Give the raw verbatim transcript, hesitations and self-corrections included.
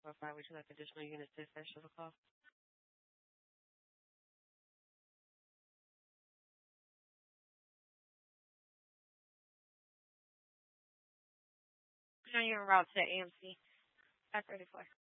four five. Would you like additional units to assess the call? Now you're en route to A M C. F thirty-four.